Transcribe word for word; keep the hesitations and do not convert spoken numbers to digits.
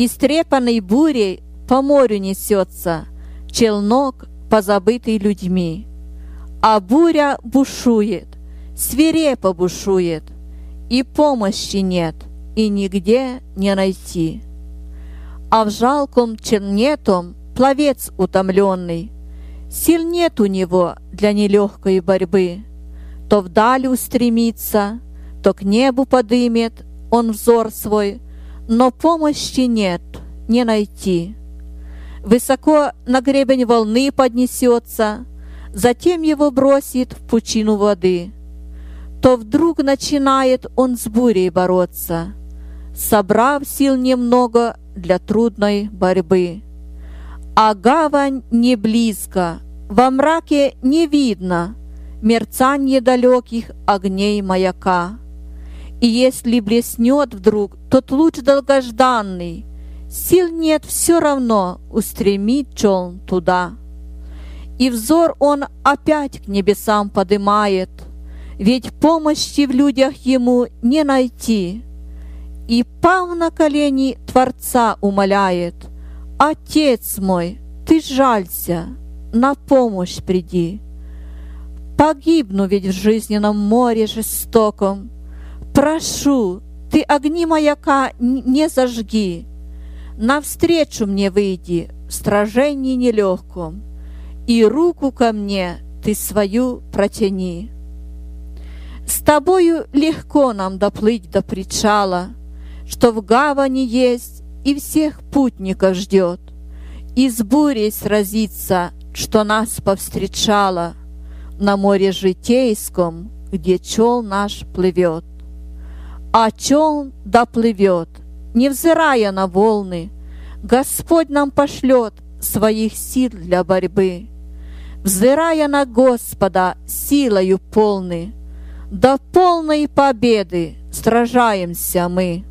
Истрепанный бурей по морю несется челнок, позабытый людьми. А буря бушует, свирепо бушует, и помощи нет, и нигде не найти. А в жалком челне том пловец утомленный, сил нет у него для нелегкой борьбы. То вдаль устремится, то к небу подымет он взор свой, но помощи нет, не найти. Высоко на гребень волны поднесется, затем его бросит в пучину воды. То вдруг начинает он с бурей бороться, собрав сил немного для трудной борьбы. А гавань не близко, во мраке не видно мерцанье далеких огней маяка. И если блеснет вдруг тот луч долгожданный, сил нет все равно устремить челн туда. И взор он опять к небесам подымает, ведь помощи в людях ему не найти. И пал на колени Творца умоляет: «Отец мой, ты жалься, на помощь приди. Погибну ведь в жизненном море жестоком. Прошу, ты огни маяка не зажги. Навстречу мне выйди в сражении нелегком, и руку ко мне ты свою протяни. С тобою легко нам доплыть до причала, что в гавани есть и всех путников ждет, и с бурей сразиться, что нас повстречала на море житейском, где чел наш плывет. А челн доплывет, невзирая на волны, Господь нам пошлет своих сил для борьбы. Взирая на Господа силою полны, до полной победы сражаемся мы.